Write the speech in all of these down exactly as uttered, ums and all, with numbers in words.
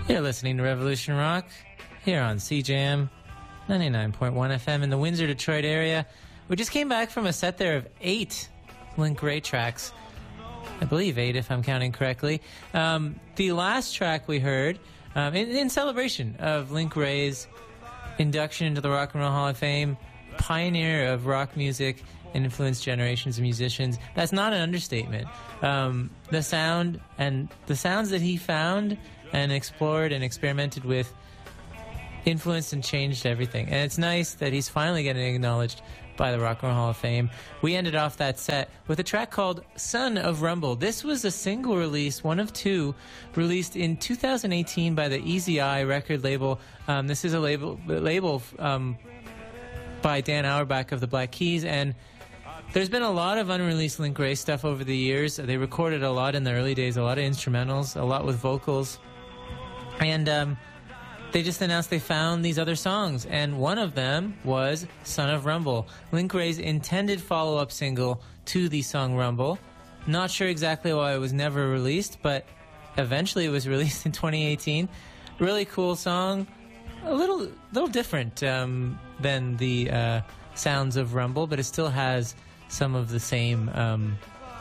You're listening to Revolution Rock here on C J M ninety-nine point one F M in the Windsor, Detroit area. We just came back from a set there of eight Link Wray tracks. I believe eight, if I'm counting correctly. Um, the last track we heard, um, in, in celebration of Link Wray's induction into the Rock and Roll Hall of Fame, pioneer of rock music and influenced generations of musicians. That's not an understatement. Um, the sound and the sounds that he found and explored and experimented with influenced and changed everything. And it's nice that he's finally getting acknowledged by the Rock and Roll Hall of Fame. We ended off that set with a track called Son of Rumble. This was a single release, one of two, released in two thousand eighteen by the Easy Eye record label. Um, this is a label label um, by Dan Auerbach of the Black Keys, and there's been a lot of unreleased Link Wray stuff over the years. They recorded a lot in the early days, a lot of instrumentals, a lot with vocals. And um, they just announced they found these other songs, and one of them was Son of Rumble, Link Wray's intended follow-up single to the song Rumble. Not sure exactly why it was never released, but eventually it was released in twenty eighteen. Really cool song, a little little different um, than the uh, sounds of Rumble, but it still has some of the same... Um,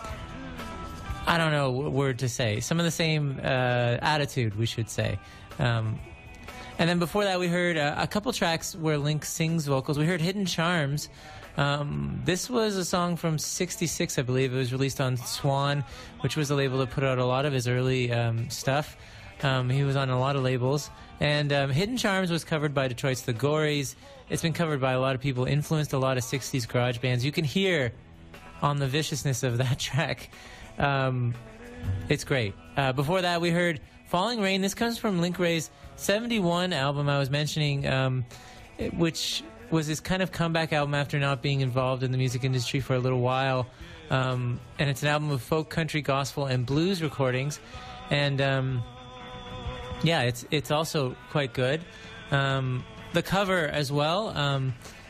I don't know what word to say. Some of the same uh, attitude, we should say. Um, and then before that, we heard uh, a couple tracks where Link sings vocals. We heard Hidden Charms. Um, this was a song from sixty-six, I believe. It was released on Swan, which was a label that put out a lot of his early um, stuff. Um, he was on a lot of labels. And um, Hidden Charms was covered by Detroit's The Gories. It's been covered by a lot of people, influenced a lot of sixties garage bands. You can hear on the viciousness of that track. Um, it's great. Uh, before that, we heard Falling Rain. This comes from Link Wray's seventy-one album I was mentioning, um, which was his kind of comeback album after not being involved in the music industry for a little while. Um, and it's an album of folk, country, gospel, and blues recordings. And um, yeah, it's it's also quite good. Um, the cover as well um,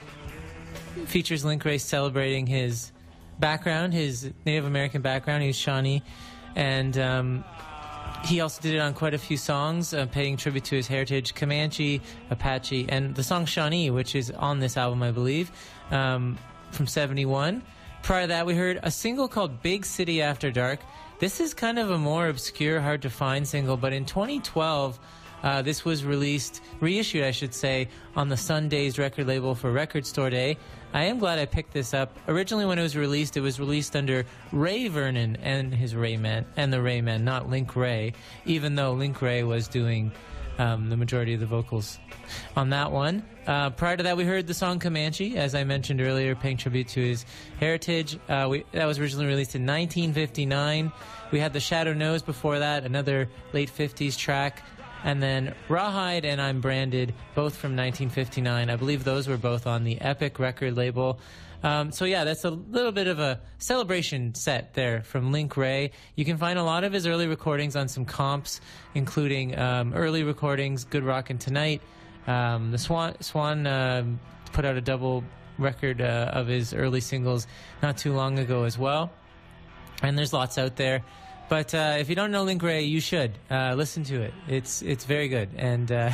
features Link Wray celebrating his background, his Native American background. He's Shawnee, and um, he also did it on quite a few songs, uh, paying tribute to his heritage, Comanche, Apache, and the song Shawnee, which is on this album, I believe, um, from seventy-one. Prior to that, we heard a single called Big City After Dark. This is kind of a more obscure, hard-to-find single, but in twenty twelve, uh, this was released, reissued, I should say, on the Sundays record label for Record Store Day. I am glad I picked this up. Originally, when it was released, it was released under Ray Vernon and his Rayman, and the Rayman, not Link Wray, even though Link Wray was doing um, the majority of the vocals on that one. Uh, prior to that, we heard the song Comanche, as I mentioned earlier, paying tribute to his heritage. Uh, we, that was originally released in nineteen fifty-nine. We had The Shadow Knows before that, another late fifties track. And then Rawhide and I'm Branded, both from nineteen fifty-nine. I believe those were both on the Epic record label. Um, so yeah, that's a little bit of a celebration set there from Link Wray. You can find a lot of his early recordings on some comps, including um, early recordings, Good Rockin' Tonight. Um, the Swan, Swan uh, put out a double record uh, of his early singles not too long ago as well. And there's lots out there. But uh, if you don't know Link Wray, you should uh, listen to it. It's it's very good, and uh,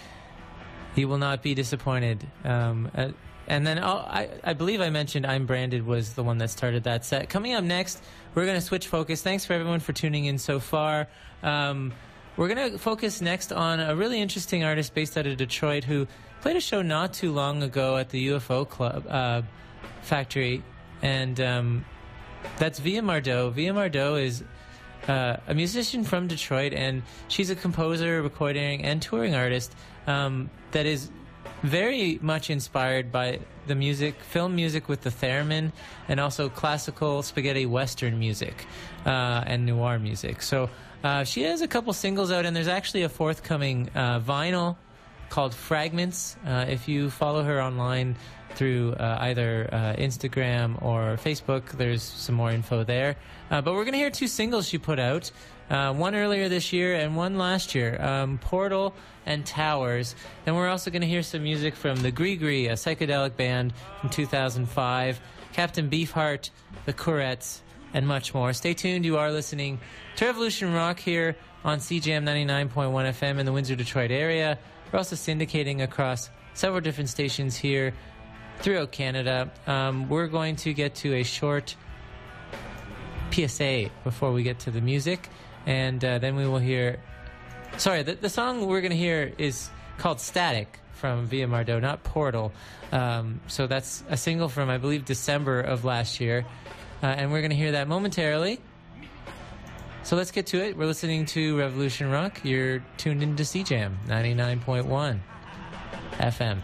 you will not be disappointed. Um, uh, and then I'll, I I believe I mentioned I'm Branded was the one that started that set. Coming up next, we're going to switch focus. Thanks for everyone for tuning in so far. Um, we're going to focus next on a really interesting artist based out of Detroit who played a show not too long ago at the U F O Club uh, Factory, and um, that's Via Mardeau. Via Mardeau is Uh, a musician from Detroit, and she's a composer, recording, and touring artist um, that is very much inspired by the music, film music with the theremin, and also classical spaghetti western music uh, and noir music. So uh, she has a couple singles out, and there's actually a forthcoming uh, vinyl called Fragments. Uh, if you follow her online through uh, either uh, Instagram or Facebook, there's some more info there. Uh, but we're going to hear two singles she put out, uh, one earlier this year and one last year, um, Portal and Towers. Then we're also going to hear some music from the Gree-Gree, a psychedelic band from two thousand five, Captain Beefheart, the Courettes, and much more. Stay tuned. You are listening to Revolution Rock here on C J M ninety-nine point one F M in the Windsor, Detroit area. We're also syndicating across several different stations here throughout Canada. Um, we're going to get to a short P S A before we get to the music, and uh, then we will hear... Sorry, the, the song we're going to hear is called Static from Via Mardot, not Portal. Um, so that's a single from, I believe, December of last year. Uh, and we're going to hear that momentarily. So let's get to it. We're listening to Revolution Rock. You're tuned into C J M ninety-nine point one F M.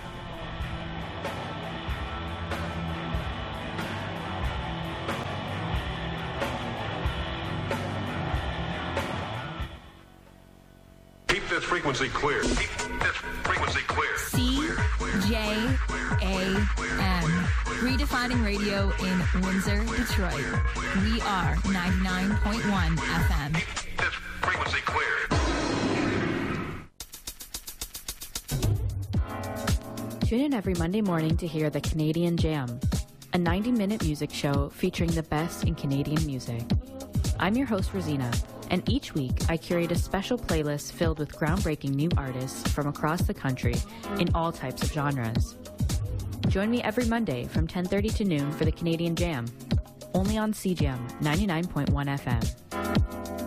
Keep this frequency clear. Keep this frequency clear. C J A M. Redefining radio in Windsor, Detroit. We are ninety-nine point one F M. Keep this frequency clear. Tune in every Monday morning to hear The Canadian Jam, a ninety-minute music show featuring the best in Canadian music. I'm your host, Rosina, and each week I curate a special playlist filled with groundbreaking new artists from across the country in all types of genres. Join me every Monday from ten thirty to noon for The Canadian Jam, only on C J M ninety-nine point one F M.